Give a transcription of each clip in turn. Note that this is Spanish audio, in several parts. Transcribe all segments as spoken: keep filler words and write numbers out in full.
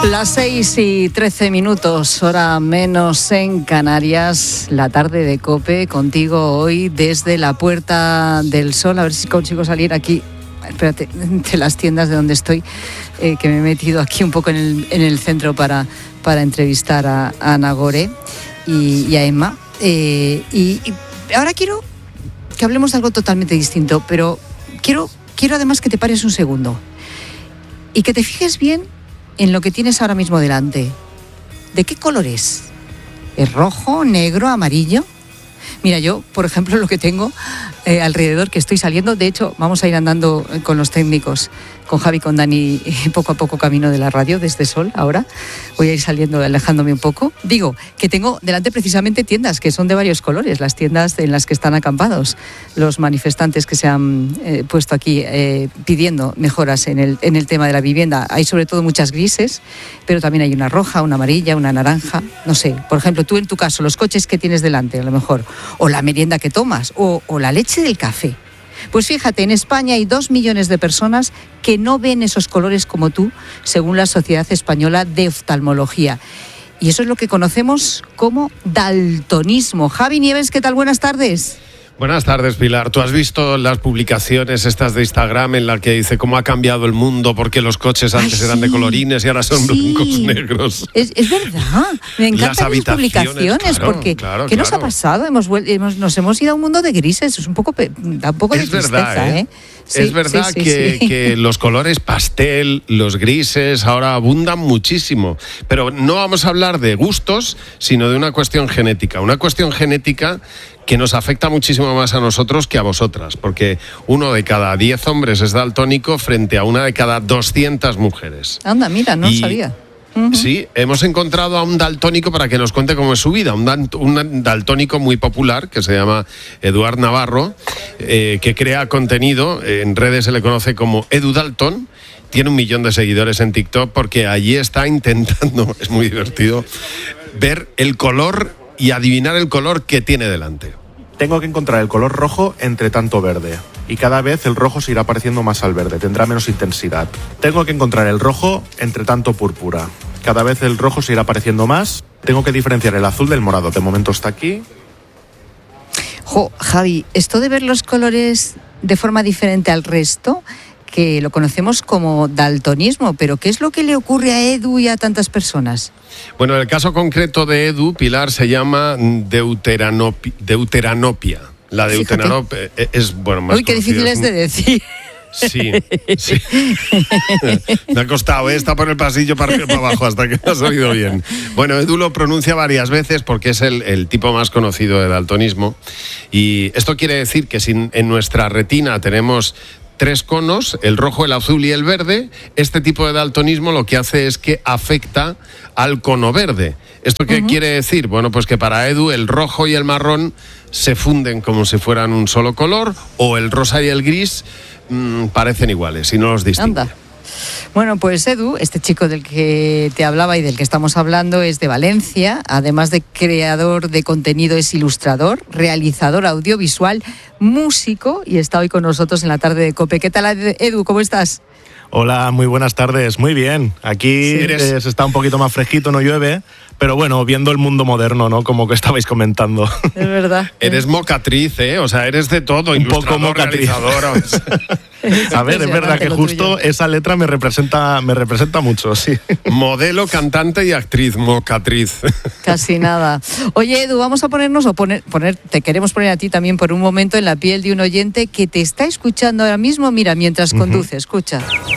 Las seis y trece minutos, hora menos en Canarias, la tarde de COPE, contigo hoy desde la Puerta del Sol. A ver si consigo salir aquí, espérate, entre las tiendas de donde estoy, eh, que me he metido aquí un poco en el, en el centro para, para entrevistar a, a Ana Gore y, y a Emma. Eh, y, y ahora quiero que hablemos de algo totalmente distinto, pero quiero, quiero además que te pares un segundo y que te fijes bien en lo que tienes ahora mismo delante. ¿De qué color es? ¿Es rojo, negro, amarillo? Mira, yo, por ejemplo, lo que tengo eh, alrededor, que estoy saliendo, de hecho, vamos a ir andando con los técnicos, con Javi, con Dani, poco a poco camino de la radio, desde Sol, ahora. Voy a ir saliendo, alejándome un poco. Digo, que tengo delante precisamente tiendas que son de varios colores, las tiendas en las que están acampados los manifestantes que se han eh, puesto aquí eh, pidiendo mejoras en el, en el tema de la vivienda. Hay sobre todo muchas grises, pero también hay una roja, una amarilla, una naranja. No sé, por ejemplo, tú en tu caso, los coches que tienes delante, a lo mejor, o la merienda que tomas, o, o la leche del café. Pues fíjate, en España hay dos millones de personas que no ven esos colores como tú, según la Sociedad Española de Oftalmología. Y eso es lo que conocemos como daltonismo. Javi Nieves, ¿qué tal? Buenas tardes. Buenas tardes, Pilar. ¿Tú has visto las publicaciones estas de Instagram en la que dice cómo ha cambiado el mundo porque los coches antes Ay, eran sí. de colorines y ahora son sí. blancos negros? Es, es verdad. Me encantan las publicaciones claro, porque claro, ¿qué claro. nos ha pasado? Hemos, hemos Nos hemos ido a un mundo de grises. Es un poco, da un poco de es tristeza, verdad, ¿eh? ¿eh? Sí, es verdad sí, sí, que, sí. que los colores pastel, los grises, ahora abundan muchísimo. Pero no vamos a hablar de gustos, sino de una cuestión genética. Una cuestión genética que nos afecta muchísimo más a nosotros que a vosotras, porque uno de cada diez hombres es daltónico frente a una de cada doscientas mujeres. Anda, mira, no y, sabía. Uh-huh. Sí, hemos encontrado a un daltónico para que nos cuente cómo es su vida, un, dal, un daltónico muy popular que se llama Eduard Navarro, eh, que crea contenido, en redes se le conoce como Edu Dalton. Tiene un millón de seguidores en TikTok porque allí está intentando, es muy divertido, ver el color y adivinar el color que tiene delante. Tengo que encontrar el color rojo entre tanto verde. Y cada vez el rojo se irá pareciendo más al verde, tendrá menos intensidad. Tengo que encontrar el rojo entre tanto púrpura. Cada vez el rojo se irá pareciendo más. Tengo que diferenciar el azul del morado. De momento está aquí. Jo, Javi, esto de ver los colores de forma diferente al resto, que lo conocemos como daltonismo, pero ¿qué es lo que le ocurre a Edu y a tantas personas? Bueno, el caso concreto de Edu, Pilar, se llama deuteranopia. deuteranopia. La deuteranopia es, bueno, más Uy, qué difícil es de decir. Sí, sí. Me ha costado, ¿eh? Está por el pasillo para arriba y para abajo hasta que me ha salido bien. Bueno, Edu lo pronuncia varias veces porque es el, el tipo más conocido de daltonismo. Y esto quiere decir que si en nuestra retina tenemos tres conos, el rojo, el azul y el verde, este tipo de daltonismo lo que hace es que afecta al cono verde. ¿Esto qué uh-huh. quiere decir? Bueno, pues que para Edu el rojo y el marrón se funden como si fueran un solo color, o el rosa y el gris mmm, parecen iguales y no los distingue. Anda. Bueno, pues Edu, este chico del que te hablaba y del que estamos hablando, es de Valencia. Además de creador de contenido, es ilustrador, realizador audiovisual, músico, y está hoy con nosotros en la tarde de COPE. ¿Qué tal, Edu? ¿Cómo estás? Hola, muy buenas tardes. Muy bien. Aquí sí, eres... eh, se está un poquito más fresquito, no llueve, pero bueno, viendo el mundo moderno, ¿no? Como que estabais comentando. Es verdad. Eres mocatriz, ¿eh? O sea, eres de todo. Un poco mocatriz. A ver, es verdad que justo esa letra me representa, me representa mucho, sí. Modelo, cantante y actriz, mocatriz. Casi nada. Oye, Edu, vamos a ponernos, o poner, poner, te queremos poner a ti también por un momento en la piel de un oyente que te está escuchando ahora mismo. Mira, mientras conduce, uh-huh. escucha.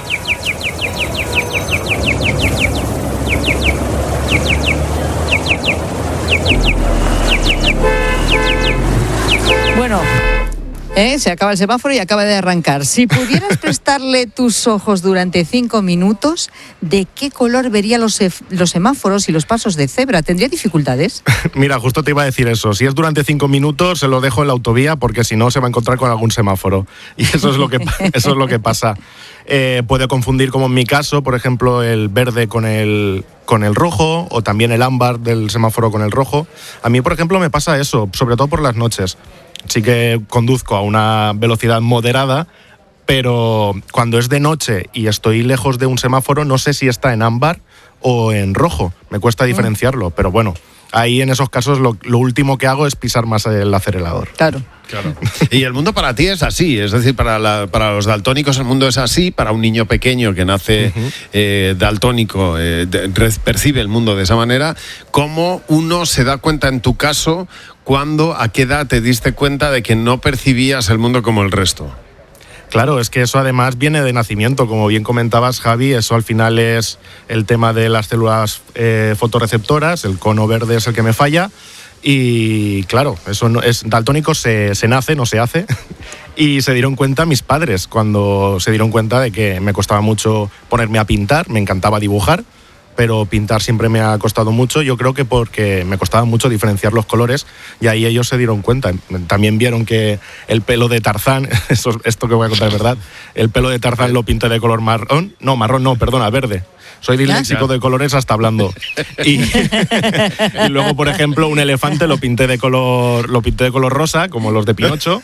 Bueno, ¿eh? se acaba el semáforo y acaba de arrancar. Si pudieras prestarle tus ojos durante cinco minutos, ¿de qué color vería los, los semáforos y los pasos de cebra? ¿Tendría dificultades? Mira, justo te iba a decir eso. Si es durante cinco minutos, se lo dejo en la autovía porque si no se va a encontrar con algún semáforo. Y eso es lo que, eso es lo que pasa. Eh, puede confundir, como en mi caso, por ejemplo, el verde con el, con el rojo, o también el ámbar del semáforo con el rojo. A mí, por ejemplo, me pasa eso, sobre todo por las noches. Sí que conduzco a una velocidad moderada, pero cuando es de noche y estoy lejos de un semáforo, no sé si está en ámbar o en rojo. Me cuesta diferenciarlo, pero bueno, ahí en esos casos lo, lo último que hago es pisar más el acelerador. Claro. Claro. Y el mundo para ti es así, es decir, para, la, para los daltónicos el mundo es así, para un niño pequeño que nace uh-huh. eh, daltónico eh, de, percibe el mundo de esa manera. ¿Cómo uno se da cuenta en tu caso cuando, a qué edad te diste cuenta de que no percibías el mundo como el resto? Claro, es que eso además viene de nacimiento, como bien comentabas, Javi, eso al final es el tema de las células eh, fotorreceptoras, el cono verde es el que me falla. Y claro, eso no, es daltónico se, se nace, no se hace. Y se dieron cuenta mis padres cuando se dieron cuenta de que me costaba mucho ponerme a pintar, me encantaba dibujar, pero pintar siempre me ha costado mucho. Yo creo que porque me costaba mucho diferenciar los colores y ahí ellos se dieron cuenta. También vieron que el pelo de Tarzán, eso, esto que voy a contar es verdad, el pelo de Tarzán lo pinté de color marrón, no, marrón no, perdona, verde. Soy disléxico de colores hasta hablando. Y, y luego, por ejemplo, un elefante lo pinté de color, lo pinté de color rosa, como los de Pinocho.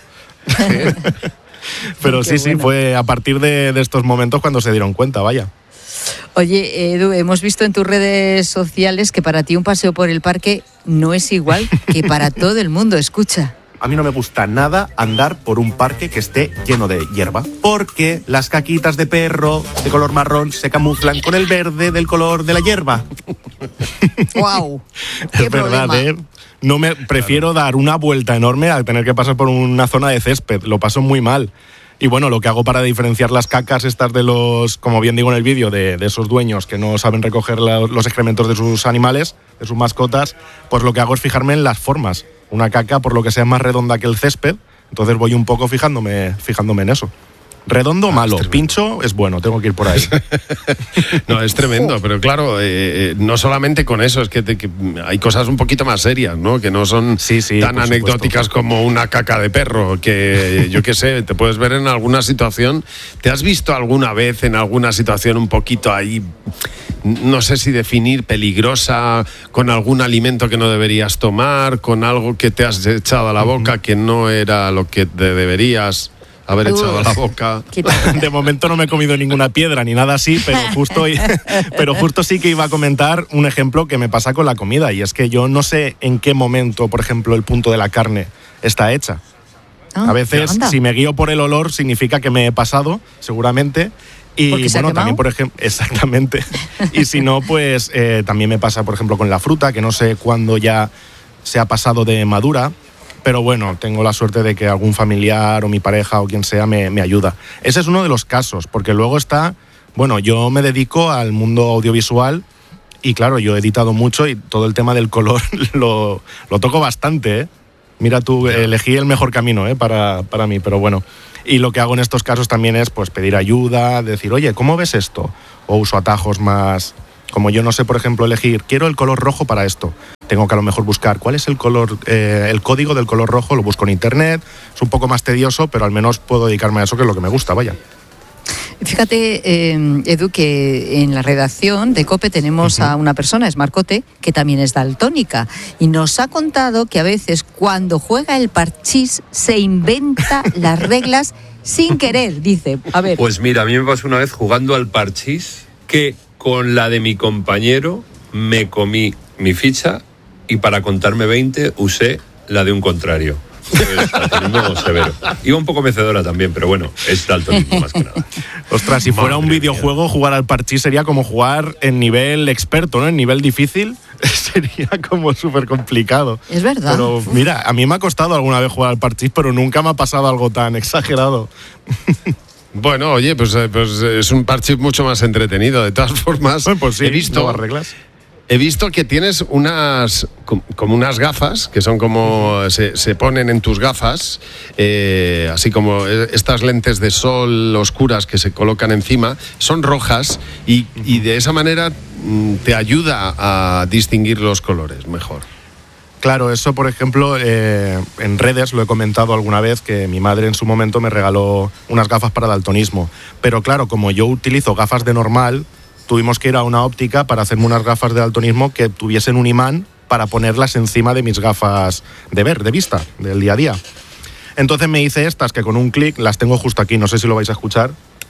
Pero Qué sí, bueno. sí, fue a partir de, de estos momentos cuando se dieron cuenta, vaya. Oye, Edu, hemos visto en tus redes sociales que para ti un paseo por el parque no es igual que para todo el mundo. Escucha. A mí no me gusta nada andar por un parque que esté lleno de hierba, porque las caquitas de perro de color marrón se camuflan con el verde del color de la hierba. ¡Guau! Wow, es verdad, problema. ¿eh? No me prefiero dar una vuelta enorme a tener que pasar por una zona de césped. Lo paso muy mal. Y bueno, lo que hago para diferenciar las cacas estas de los, como bien digo en el vídeo, de, de esos dueños que no saben recoger la, los excrementos de sus animales, de sus mascotas, pues lo que hago es fijarme en las formas. Una caca, por lo que sea, más redonda que el césped, entonces voy un poco fijándome, fijándome en eso. Redondo, ah, malo. Es pincho es bueno, tengo que ir por ahí. No, es tremendo, pero claro, eh, no solamente con eso, es que, te, que hay cosas un poquito más serias, ¿no? Que no son sí, sí, tan anecdóticas supuesto. Como una caca de perro, que yo qué sé, te puedes ver en alguna situación. ¿Te has visto alguna vez en alguna situación un poquito ahí, no sé si definir, peligrosa, con algún alimento que no deberías tomar, con algo que te has echado a la boca que no era lo que te deberías haber echado a la boca? De momento no me he comido ninguna piedra ni nada así, pero justo, pero justo sí que iba a comentar un ejemplo que me pasa con la comida, y es que yo no sé en qué momento, por ejemplo, el punto de la carne está hecha. Ah, a veces, anda. Si me guío por el olor, significa que me he pasado, seguramente. Y bueno, también, por ejemplo, exactamente. Y si no, pues eh, también me pasa, por ejemplo, con la fruta, que no sé cuándo ya se ha pasado de madura. Pero bueno, tengo la suerte de que algún familiar o mi pareja o quien sea me, me ayuda. Ese es uno de los casos, porque luego está, bueno, yo me dedico al mundo audiovisual y claro, yo he editado mucho y todo el tema del color lo, lo toco bastante, ¿eh? Mira tú, elegí el mejor camino, ¿eh? para, para mí, pero bueno. Y lo que hago en estos casos también es pues pedir ayuda, decir, oye, ¿cómo ves esto? O uso atajos más... Como yo no sé, por ejemplo, elegir, quiero el color rojo para esto. Tengo que a lo mejor buscar cuál es el color, eh, el código del color rojo, lo busco en internet. Es un poco más tedioso, pero al menos puedo dedicarme a eso, que es lo que me gusta, vaya. Fíjate, eh, Edu, que en la redacción de COPE tenemos uh-huh. a una persona, es Marcote, que también es daltónica, y nos ha contado que a veces cuando juega el parchís se inventa las reglas sin querer, dice. A ver. Pues mira, a mí me pasó una vez jugando al parchís que con la de mi compañero me comí mi ficha y para contarme veinte usé la de un contrario. Daltonismo severo. Iba un poco mecedora también, pero bueno, es daltonismo más que nada. Ostras, si fuera un videojuego, jugar al parchís sería como jugar en nivel experto, ¿no? En nivel difícil sería como súper complicado. Es verdad. Pero mira, a mí me ha costado alguna vez jugar al parchís, pero nunca me ha pasado algo tan exagerado. Bueno, oye, pues, pues es un parchís mucho más entretenido. De todas formas, bueno, pues sí, he visto nuevas reglas. He visto que tienes unas como unas gafas que son como se, se ponen en tus gafas, eh, así como estas lentes de sol oscuras que se colocan encima, son rojas y, y de esa manera te ayuda a distinguir los colores mejor. Claro, eso por ejemplo eh, en redes lo he comentado alguna vez, que mi madre en su momento me regaló unas gafas para daltonismo, pero claro, como yo utilizo gafas de normal, tuvimos que ir a una óptica para hacerme unas gafas de daltonismo que tuviesen un imán para ponerlas encima de mis gafas de ver, de vista, del día a día. Entonces me hice estas que con un clic las tengo justo aquí, no sé si lo vais a escuchar.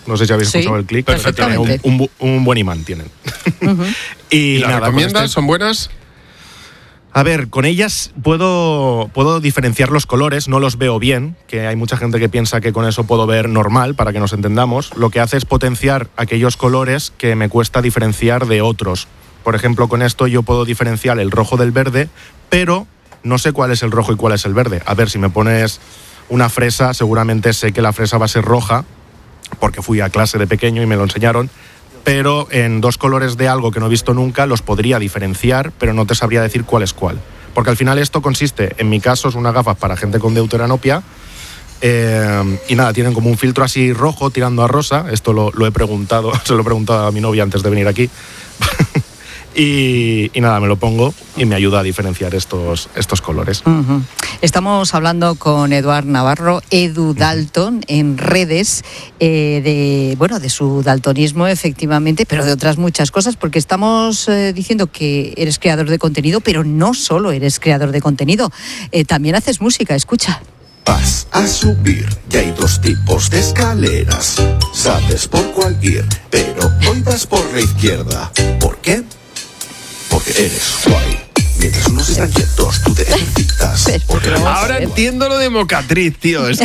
No sé si habéis Sí, escuchado el clic. perfectamente. Un, un, un buen imán tienen. Uh-huh. y ¿Y las nada, recomiendas? con este- ¿Son buenas? A ver, con ellas puedo, puedo diferenciar los colores, no los veo bien, que hay mucha gente que piensa que con eso puedo ver normal, para que nos entendamos. Lo que hace es potenciar aquellos colores que me cuesta diferenciar de otros. Por ejemplo, con esto yo puedo diferenciar el rojo del verde, pero no sé cuál es el rojo y cuál es el verde. A ver, si me pones una fresa, seguramente sé que la fresa va a ser roja, porque fui a clase de pequeño y me lo enseñaron, pero en dos colores de algo que no he visto nunca los podría diferenciar, pero no te sabría decir cuál es cuál. Porque al final esto consiste, en mi caso, es unas gafas para gente con deuteranopia, eh, y nada, tienen como un filtro así rojo tirando a rosa. Esto lo, lo he preguntado, se lo he preguntado a mi novia antes de venir aquí. Y, y nada, me lo pongo y me ayuda a diferenciar estos, estos colores. Uh-huh. Estamos hablando con Eduard Navarro, Edu Dalton, en redes, eh, de bueno de su daltonismo, efectivamente, pero de otras muchas cosas, porque estamos eh, diciendo que eres creador de contenido, pero no solo eres creador de contenido, eh, también haces música, escucha. Vas a subir y hay dos tipos de escaleras. Sabes por cuál ir, pero hoy vas por la izquierda. ¿Por qué? Porque eres guay. Mientras unos están quietos, tú te ejercitas. Porque la Ahora entiendo lo de mocatriz, tío. Es que...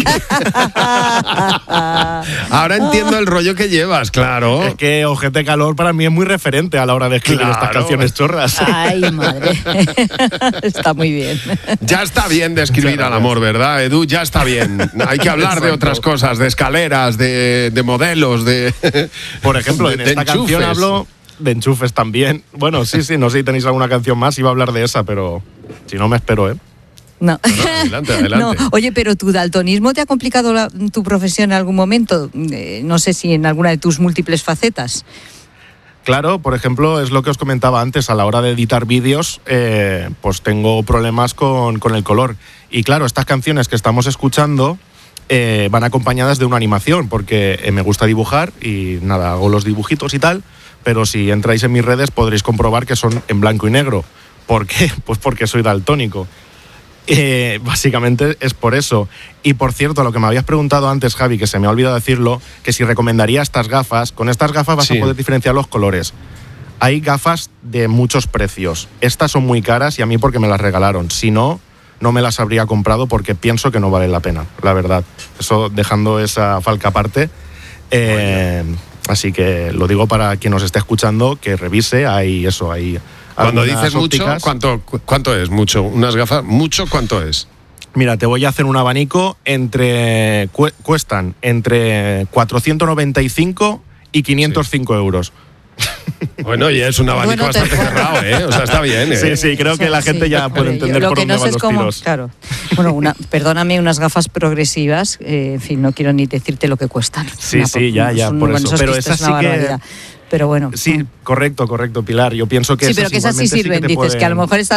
Ahora entiendo el rollo que llevas, claro. Es que Ojete Calor para mí es muy referente a la hora de escribir Claro. estas canciones chorras. Ay, madre. Está muy bien. Ya está bien de escribir al amor, ¿verdad, Edu? Ya está bien. Hay que hablar de Exacto. otras cosas, de escaleras, de, de modelos, de... Por ejemplo, de- en de esta canción enchufes. hablo de enchufes también. Bueno, sí, sí, no sé si tenéis alguna canción más, iba a hablar de esa, pero si no me espero, ¿eh? No. adelante, adelante. No, oye, pero tu daltonismo te ha complicado la- tu profesión en algún momento. Eh, no sé si en alguna de tus múltiples facetas. Claro, por ejemplo, es lo que os comentaba antes, a la hora de editar vídeos, eh, pues tengo problemas con, con el color. Y claro, estas canciones que estamos escuchando eh, van acompañadas de una animación, porque eh, me gusta dibujar y nada, hago los dibujitos y tal, pero si entráis en mis redes podréis comprobar que son en blanco y negro. ¿Por qué? Pues porque soy daltónico. Eh, básicamente es por eso. Y por cierto, lo que me habías preguntado antes, Javi, que se me ha olvidado decirlo, que si recomendaría estas gafas. Con estas gafas vas Sí. a poder diferenciar los colores. Hay gafas de muchos precios. Estas son muy caras y a mí porque me las regalaron. Si no, no me las habría comprado porque pienso que no vale la pena, la verdad. Eso dejando esa falca aparte. Eh, así que lo digo para quien nos esté escuchando, que revise. Hay eso, hay... Cuando algunas dices mucho, ópticas. ¿cuánto, cu- ¿cuánto es mucho? ¿Unas gafas? ¿Mucho cuánto es? Mira, te voy a hacer un abanico. Entre cu- cuestan entre cuatrocientos noventa y cinco y quinientos cinco euros. Bueno, y es un abanico Bueno, te- bastante cerrado, ¿eh? O sea, está bien, ¿eh? Sí, sí, creo que la gente Sí, ya puede yo entender lo por que dónde no sé van es los cómo, tiros. claro. Bueno, una, perdóname, unas gafas progresivas, eh, en fin, no quiero ni decirte lo que cuestan. Sí, Una- sí, ya, ya, son- por bueno, eso. esos Pero cristos esas es una sí que- barbaridad. Pero bueno. Sí, correcto, correcto, Pilar. Yo pienso que Sí, esas pero que esas sí igualmente sirven, que te dices, que a lo pueden- mejor está